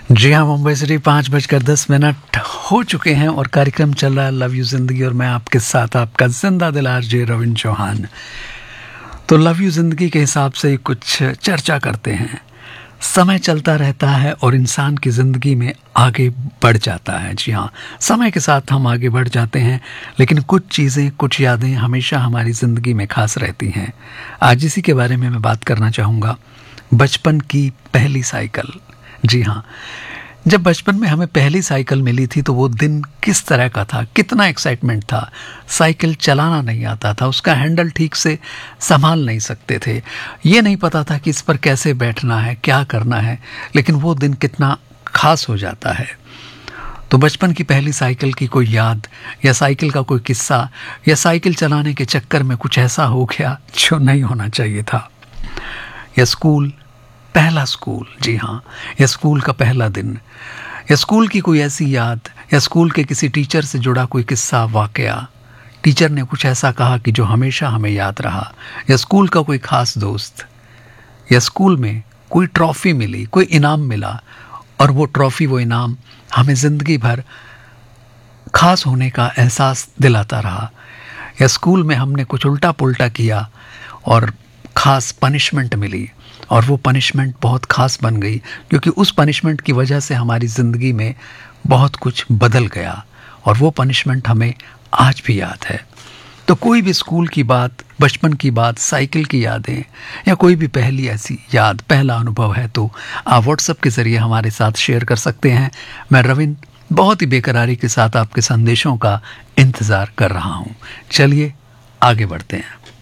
जी हाँ, मुंबई सिटी 5:10 हो चुके हैं और कार्यक्रम चल रहा है लव यू ज़िंदगी और मैं आपके साथ आपका ज़िंदा दिल आरजे रविंद्र चौहान। तो लव यू ज़िंदगी के हिसाब से कुछ चर्चा करते हैं। समय चलता रहता है और इंसान की ज़िंदगी में आगे बढ़ जाता है। जी हाँ, समय के साथ हम आगे बढ़ जाते हैं, लेकिन कुछ चीज़ें, कुछ यादें हमेशा हमारी ज़िंदगी में खास रहती हैं। आज इसी के बारे में मैं बात करना चाहूँगा, बचपन की पहली साइकिल। जी हाँ, जब बचपन में हमें पहली साइकिल मिली थी तो वो दिन किस तरह का था, कितना एक्साइटमेंट था। साइकिल चलाना नहीं आता था, उसका हैंडल ठीक से संभाल नहीं सकते थे, ये नहीं पता था कि इस पर कैसे बैठना है, क्या करना है, लेकिन वो दिन कितना खास हो जाता है। तो बचपन की पहली साइकिल की कोई याद या साइकिल का कोई किस्सा या साइकिल चलाने के चक्कर में कुछ ऐसा हो गया जो नहीं होना चाहिए था। या स्कूल, पहला स्कूल। जी हाँ, या स्कूल का पहला दिन, या स्कूल की कोई ऐसी याद, या स्कूल के किसी टीचर से जुड़ा कोई किस्सा, वाकया। टीचर ने कुछ ऐसा कहा कि जो हमेशा हमें याद रहा, या स्कूल का कोई खास दोस्त, या स्कूल में कोई ट्रॉफी मिली, कोई इनाम मिला और वो ट्रॉफी, वो इनाम हमें ज़िंदगी भर खास होने का एहसास दिलाता रहा। या स्कूल में हमने कुछ उल्टा पुल्टा किया और खास पनिशमेंट मिली और वो पनिशमेंट बहुत खास बन गई, क्योंकि उस पनिशमेंट की वजह से हमारी ज़िंदगी में बहुत कुछ बदल गया और वो पनिशमेंट हमें आज भी याद है। तो कोई भी स्कूल की बात, बचपन की बात, साइकिल की यादें या कोई भी पहली ऐसी याद, पहला अनुभव है तो आप व्हाट्सएप के ज़रिए हमारे साथ शेयर कर सकते हैं। मैं रविंद्र बहुत ही बेकरारी के साथ आपके संदेशों का इंतज़ार कर रहा हूँ। चलिए आगे बढ़ते हैं।